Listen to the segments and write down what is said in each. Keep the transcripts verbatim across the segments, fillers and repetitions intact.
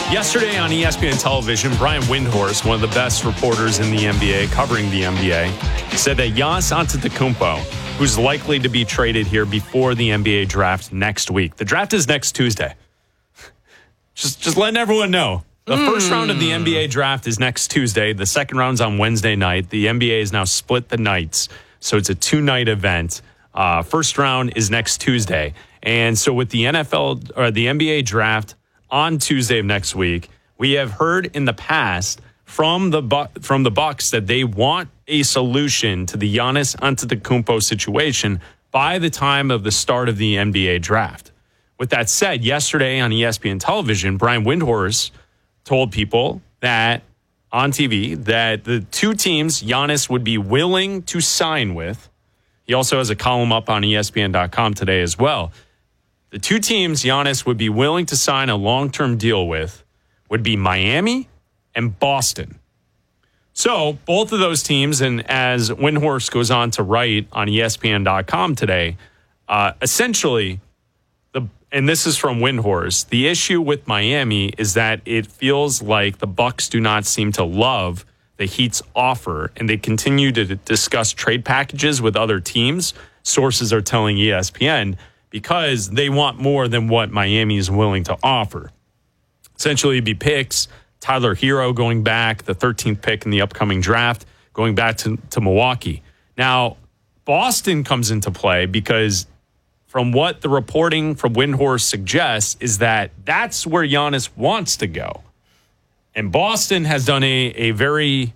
Yesterday on E S P N television, Brian Windhorst, one of the best reporters in the N B A, covering the N B A, said that Giannis Antetokounmpo, who's likely to be traded here before the N B A draft next week. The draft is next Tuesday. Just, just letting everyone know. The mm. first round of the N B A draft is next Tuesday. The second round's on Wednesday night. The N B A has now split the nights, so it's a two-night event. Uh, first round is next Tuesday. And so with the N F L or the N B A draft on Tuesday of next week, we have heard in the past from the Bu- from the Bucks that they want a solution to the Giannis Antetokounmpo situation by the time of the start of the N B A draft. With that said, yesterday on E S P N television, Brian Windhorst told people that on T V that the two teams Giannis would be willing to sign with, he also has a column up on E S P N dot com today as well. The two teams Giannis would be willing to sign a long-term deal with would be Miami and Boston. So both of those teams, and as Windhorst goes on to write on E S P N dot com today, uh, essentially, the and this is from Windhorst, the issue with Miami is that it feels like the Bucks do not seem to love the Heat's offer, and they continue to discuss trade packages with other teams, sources are telling E S P N, because they want more than what Miami is willing to offer. Essentially, it'd be picks, Tyler Hero going back, the thirteenth pick in the upcoming draft, going back to, to Milwaukee. Now, Boston comes into play because from what the reporting from Windhorst suggests is that that's where Giannis wants to go. And Boston has done a, a very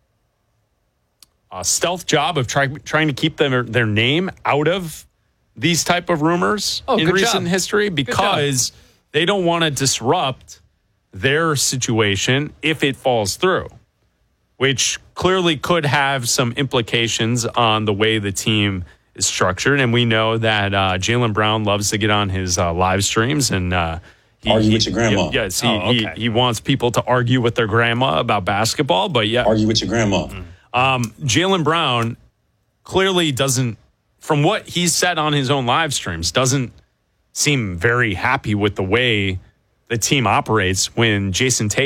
uh, stealth job of try, trying to keep them, their name out of these type of rumors oh, in recent job. history because they don't want to disrupt their situation if it falls through, which clearly could have some implications on the way the team is structured. And we know that uh, Jaylen Brown loves to get on his uh, live streams and uh, he, argue with your grandma. He, yes, he, oh, okay. he he wants people to argue with their grandma about basketball. But yeah, argue with your grandma. Um, Jaylen Brown clearly doesn't, from what he's said on his own live streams, doesn't seem very happy with the way the team operates when Jason Tatum